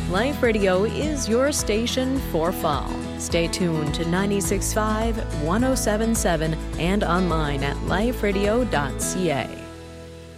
Life Radio is your station for fall. Stay tuned to 96.5, 107.7, and online at liferadio.ca.